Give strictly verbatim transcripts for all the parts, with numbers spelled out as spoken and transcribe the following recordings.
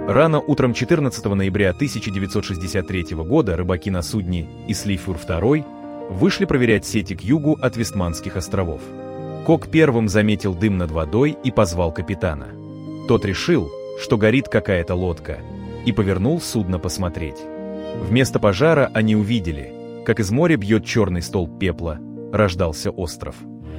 Рано утром четырнадцатого ноября тысяча девятьсот шестьдесят третьего года рыбаки на судне «Ислифур второй» вышли проверять сети к югу от Вестманских островов. Кок первым заметил дым над водой и позвал капитана. Тот решил, что горит какая-то лодка, и повернул судно посмотреть. Вместо пожара они увидели, как из моря бьет черный столб пепла, рождался остров.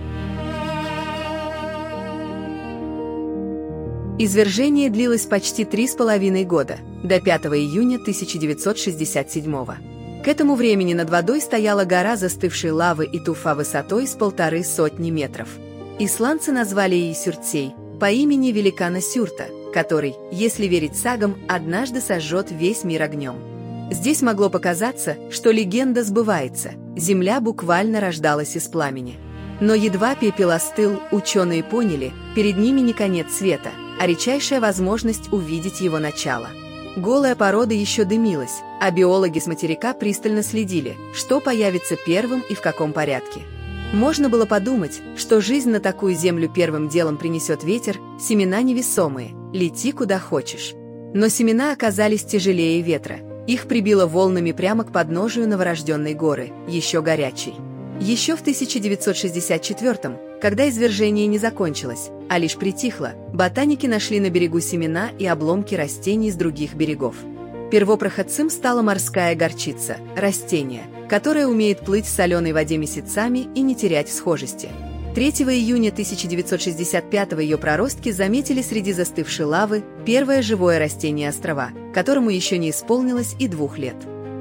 Извержение длилось почти три с половиной года, до пятого июня тысяча девятьсот шестьдесят седьмого. К этому времени над водой стояла гора застывшей лавы и туфа высотой с полторы сотни метров. Исландцы назвали ее Сюртсей по имени великана Сюрта, который, если верить сагам, однажды сожжет весь мир огнем. Здесь могло показаться, что легенда сбывается, земля буквально рождалась из пламени. Но едва пепел остыл, ученые поняли, перед ними не конец света, а редчайшая возможность увидеть его начало. Голая порода еще дымилась, а биологи с материка пристально следили, что появится первым и в каком порядке. Можно было подумать, что жизнь на такую землю первым делом принесет ветер, семена невесомые, лети куда хочешь. Но семена оказались тяжелее ветра, их прибило волнами прямо к подножию новорожденной горы, еще горячей. Еще в тысяча девятьсот шестьдесят четвёртом, когда извержение не закончилось, а лишь притихло, ботаники нашли на берегу семена и обломки растений с других берегов. Первопроходцем стала морская горчица, растение, которое умеет плыть в соленой воде месяцами и не терять схожести. третьего июня тысяча девятьсот шестьдесят пятого ее проростки заметили среди застывшей лавы первое живое растение острова, которому еще не исполнилось и двух лет.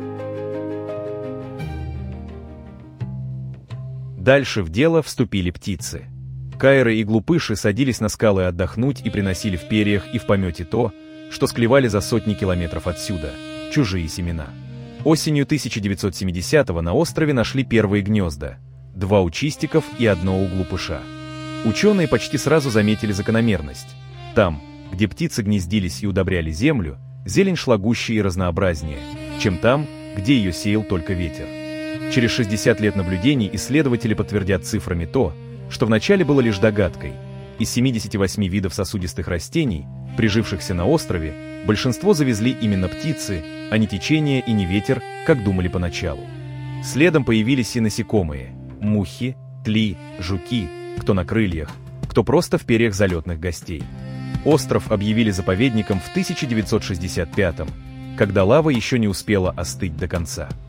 Дальше в дело вступили птицы. Кайры и глупыши садились на скалы отдохнуть и приносили в перьях и в помете то, что склевали за сотни километров отсюда – чужие семена. Осенью тысяча девятьсот семидесятого на острове нашли первые гнезда – два у чистиков и одно у глупыша. Ученые почти сразу заметили закономерность. Там, где птицы гнездились и удобряли землю, зелень шла гуще и разнообразнее, чем там, где ее сеял только ветер. Через шестьдесят лет наблюдений исследователи подтвердят цифрами то, что вначале было лишь догадкой. Из семидесяти восьми видов сосудистых растений, прижившихся на острове, большинство завезли именно птицы, а не течение и не ветер, как думали поначалу. Следом появились и насекомые – мухи, тли, жуки, кто на крыльях, кто просто в перьях залетных гостей. Остров объявили заповедником в тысяча девятьсот шестьдесят пятом, когда лава еще не успела остыть до конца.